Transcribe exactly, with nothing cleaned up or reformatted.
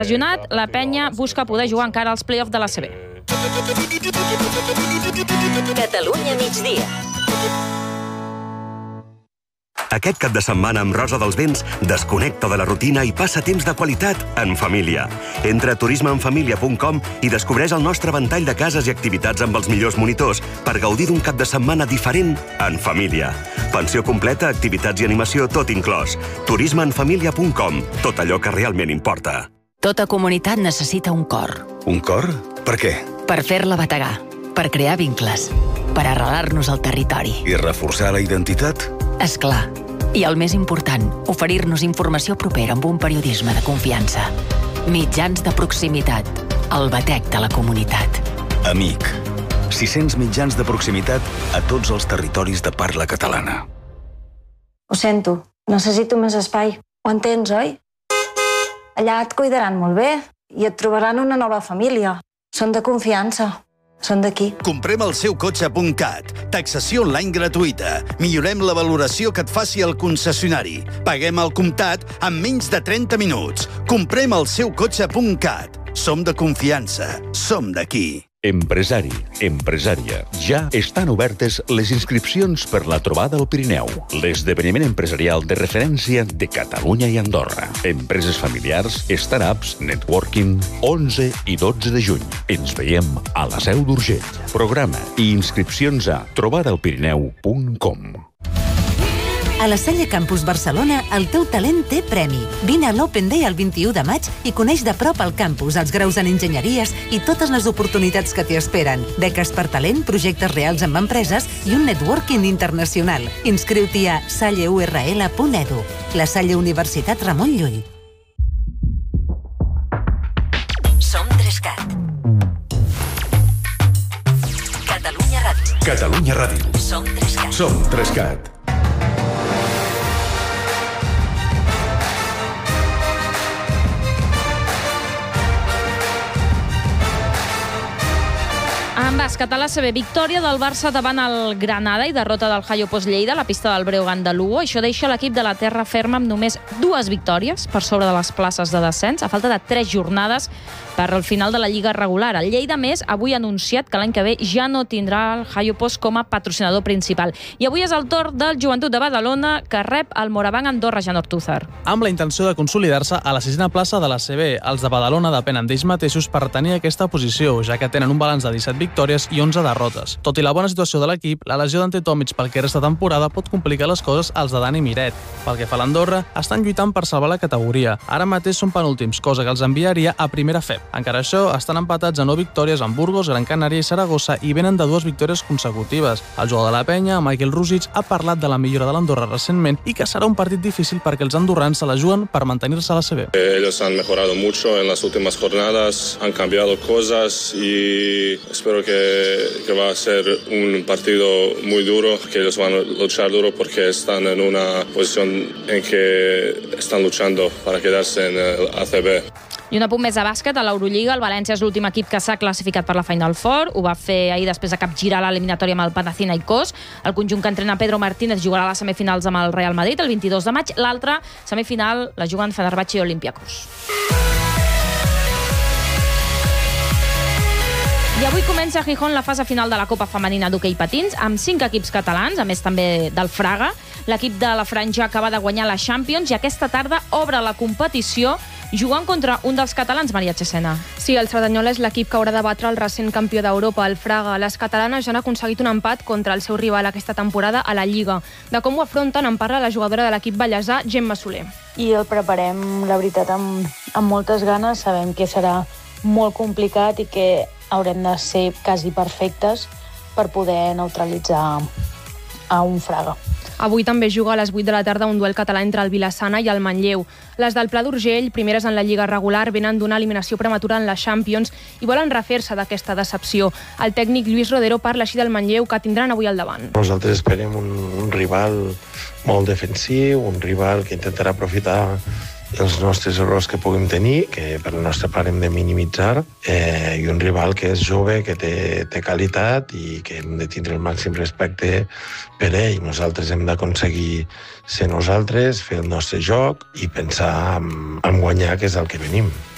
Lesionat, la penya busca poder jugar encara als play-off de la C B. Catalunya migdia. Aquest cap de setmana amb Rosa dels Vents desconnecta de la rutina i passa temps de qualitat en família. Entra a turisme en família punt com i descobreix el nostre ventall de cases i activitats amb els millors monitors per gaudir d'un cap de setmana diferent en família. Pensió completa, activitats i animació, tot inclòs. turisme en família punt com. Tot allò que realment importa. Tota comunitat necessita un cor. Un cor? Per què? Per fer-la bategar, per crear vincles, per arrelar-nos al territori. I reforçar la identitat? És clar. I el més important, oferir-nos informació propera amb un periodisme de confiança. Mitjans de proximitat. El batec de la comunitat. Amic. sis-cents mitjans de proximitat a tots els territoris de parla catalana. Ho sento, necessito més espai. Ho entens, oi? Allà et cuidaran molt bé i et trobaran una nova família. Són de confiança. Són d'aquí. Comprem el seu cotxe punt cat. Taxació online gratuïta. Millorem la valoració que et faci el concessionari. Paguem el comptat en menys de trenta minuts. Comprem el seu cotxe punt cat. Som de confiança. Som d'aquí. Empresari, empresària, ja estan obertes les inscripcions per la Trobada al Pirineu, l'esdeveniment empresarial de referència de Catalunya i Andorra. Empreses familiars, startups, networking, onze i dotze de juny. Ens veiem a la Seu d'Urgell. Programa i inscripcions a trobada al pirineu punt com. A la Salle Campus Barcelona, el teu talent té premi. Vine a l'Open Day el vint-i-u de maig i coneix de prop el campus, els graus en enginyeries i totes les oportunitats que t'hi esperen. Beques per talent, projectes reals amb empreses i un networking internacional. Inscriu-t'hi a salle u erre ele punt edu. La Salle Universitat Ramon Llull. Som Trescat. Catalunya Ràdio. Catalunya Ràdio. Som Trescat. Som Trescat. En bàsquet, a la C B, victòria del Barça davant el Granada i derrota del Hayo Post Lleida a la pista del Breogán de Lugo. Això deixa l'equip de la terra ferma amb només dues victòries per sobre de les places de descens, a falta de tres jornades per al final de la Lliga regular. El Lleida, més, avui ha anunciat que l'any que ve ja no tindrà el Hayo Post com a patrocinador principal. I avui és el torn del Joventut de Badalona, que rep el Morabanc Andorra, Jan Ortúzar. Amb la intenció de consolidar-se a la sisena plaça de la C B, els de Badalona depenen d'ells mateixos per tenir aquesta posició, ja que tenen un balanç de disset victòries i onze derrotes. Tot i la bona situació de l'equip, la lesió d'Ante Tomic pel que resta temporada pot complicar les coses als de Dani Miret. Pel que fa a l'Andorra, estan lluitant per salvar la categoria. Ara mateix són penúltims, cosa que els enviaria a primera F E P. Encara això, estan empatats a nou victòries amb Burgos, Gran Canària i Saragossa i venen de dues victòries consecutives. El jugador de la penya, Michael Rusic, ha parlat de la millora de l'Andorra recentment i que serà un partit difícil perquè els andorrans se la juguen per mantenir-se a la C B. Ellos han mejorado mucho en las últimas jornadas, han cambiado cosas y espero que, que va a ser un partido muy duro, que ellos van a luchar duro porque están en una posición en que están luchando para quedarse en el A C B. I un apunt més a bàsquet, a l'Eurolliga, el València és l'últim equip que s'ha classificat per la Final Four. Ho va fer ahir després de capgirar l'eliminatòria amb el Panathinaikos. El conjunt que entrena Pedro Martínez jugarà a les semifinals amb el Real Madrid el vint-i-dos de maig. L'altra semifinal la juguen Fenerbahçe i Olympiacos. I avui comença a Gijón la fase final de la Copa Femenina d'hoquei patins, amb cinc equips catalans, a més també del Fraga. L'equip de la Franja acaba de guanyar la Champions i aquesta tarda obre la competició jugant contra un dels catalans, Maria Chesena. Sí, el Cerdanyola és l'equip que haurà de batre el recent campió d'Europa, el Fraga. Les catalanes ja han aconseguit un empat contra el seu rival aquesta temporada a la Lliga. De com ho afronten en parla la jugadora de l'equip ballesà, Gemma Soler. I el preparem, la veritat, amb, amb moltes ganes. Sabem que serà molt complicat i que haurem de ser quasi perfectes per poder neutralitzar a un Fraga. Avui també juga a les vuit de la tarda un duel català entre el Vilassana i el Manlleu. Les del Pla d'Urgell, primeres en la Lliga regular, venen d'una eliminació prematura en la Champions i volen refer-se d'aquesta decepció. El tècnic Lluís Rodero parla així del Manlleu, que tindran avui al davant. Nosaltres esperem un, un rival molt defensiu, un rival que intentarà aprofitar els nostres errors que puguem tenir, que per la nostra part hem de minimitzar, eh, i un rival que és jove, que té, té qualitat i que hem de tindre el màxim respecte per ell. Nosaltres hem d'aconseguir ser nosaltres, fer el nostre joc i pensar en, en guanyar, que és el que venim.